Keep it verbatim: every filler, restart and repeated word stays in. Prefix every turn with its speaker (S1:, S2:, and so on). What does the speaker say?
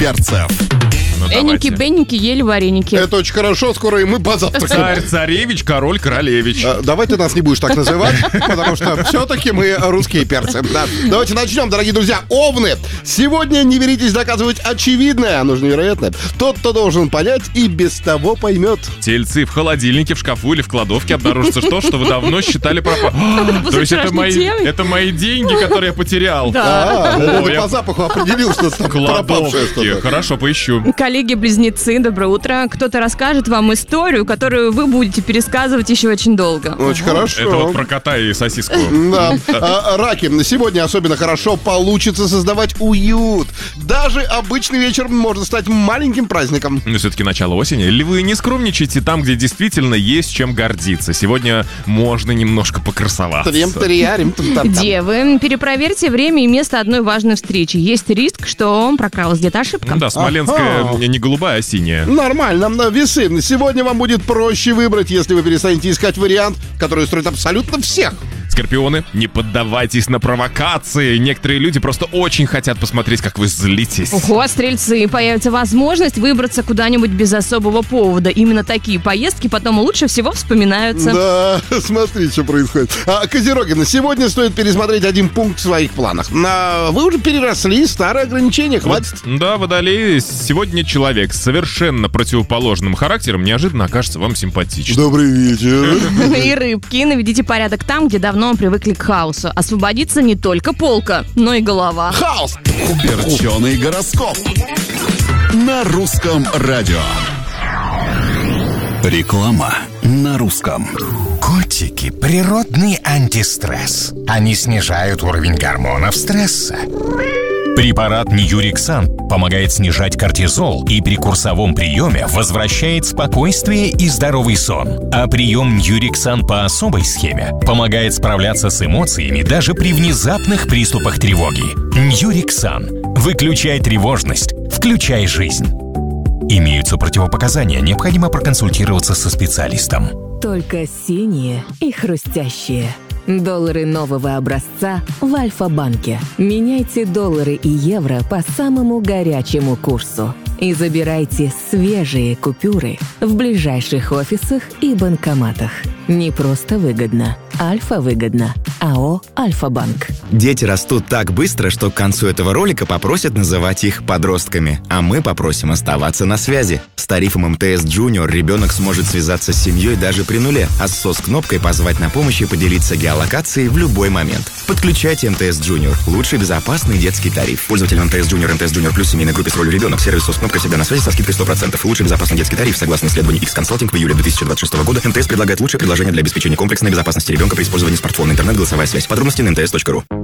S1: перцев.
S2: Ну,
S3: Энники, бенники ели вареники.
S2: Это очень хорошо, скоро и мы позавтракаем.
S1: Царь, царевич, король, королевич.
S2: А, давай ты нас не будешь так называть, потому что все-таки мы русские перцы. Да. Давайте начнем, дорогие друзья. Овны. Сегодня не беритесь доказывать очевидное, оно же невероятное. Тот, кто должен понять, и без того поймет.
S1: Тельцы, в холодильнике, в шкафу или в кладовке обнаружится то, что вы давно считали пропавшим. То есть это мои, это мои деньги, которые я потерял.
S2: Да,
S1: О,
S2: ты
S1: я
S2: по запаху определил, что там пропавшее
S1: кладовки.
S2: что-то.
S1: Хорошо, поищу.
S3: Коллеги-близнецы, доброе утро. Кто-то расскажет вам историю, которую вы будете пересказывать еще очень долго.
S2: Очень хорошо.
S1: Это вот про кота и сосиску.
S2: Да. А, раки. Сегодня особенно хорошо получится создавать уют. Даже обычный вечер может стать маленьким праздником.
S1: Но все-таки начало осени. Или вы не скромничаете там, где действительно есть чем гордиться? Сегодня можно немножко покрасоваться.
S3: Девы, перепроверьте время и место одной важной встречи. Есть риск, что прокралась где-то ошибка.
S1: Ну да, смоленская
S2: Ага.
S1: не голубая, а синяя.
S2: Нормально. На весы. Сегодня вам будет проще выбрать, если вы перестанете искать вариант, который устроит абсолютно всех.
S1: Скорпионы, не поддавайтесь на провокации. Некоторые люди просто очень хотят посмотреть, как вы злитесь.
S3: Ого, стрельцы, появится возможность выбраться куда-нибудь без особого повода. Именно такие поездки потом лучше всего вспоминаются.
S2: Да, смотри, что происходит. А, Козероги, на сегодня стоит пересмотреть один пункт в своих планах. На... Вы уже переросли старые ограничения, хватит.
S1: Вот, да, Водолей, сегодня человек с совершенно противоположным характером неожиданно окажется вам симпатичным.
S2: Добрый вечер.
S3: И рыбки, наведите порядок там, где давно привыкли к хаосу. Освободится не только полка, но и голова.
S2: Хаос!
S1: Перченый гороскоп
S4: на русском радио. Реклама на русском.
S5: Котики – природный антистресс. Они снижают уровень гормонов стресса. Препарат Ньюриксан помогает снижать кортизол и при курсовом приеме возвращает спокойствие и здоровый сон. А прием Ньюриксан по особой схеме помогает справляться с эмоциями даже при внезапных приступах тревоги. Ньюриксан. Выключай тревожность, включай жизнь. Имеются противопоказания, необходимо проконсультироваться со специалистом.
S6: Только синие и хрустящие. Доллары нового образца в Альфа-банке. Меняйте доллары и евро по самому горячему курсу. И забирайте свежие купюры в ближайших офисах и банкоматах. Не просто выгодно. Альфа-выгодно. АО «Альфа-банк».
S7: Дети растут так быстро, что к концу этого ролика попросят называть их подростками. А мы попросим оставаться на связи. С тарифом эм тэ эс Junior ребенок сможет связаться с семьей даже при нуле, а с сос-кнопкой позвать на помощь и поделиться геолокацией в любой момент. Подключайте эм тэ эс Junior. Лучший безопасный детский тариф. Пользователям эм тэ эс Junior, эм тэ эс Junior Plus, семейной группе с ролью ребенок. Сервис сос-кнопка всегда на связи со скидкой сто процентов. Лучший безопасный детский тариф. Согласно исследованию X-Consulting в июле две тысячи двадцать шестого года, эм тэ эс предлагает лучшее предложение для обеспечения комплексной безопасности ребенка при использовании смартфона, интернет, голосовая связь. Подробности на эм тэ эс точка ру.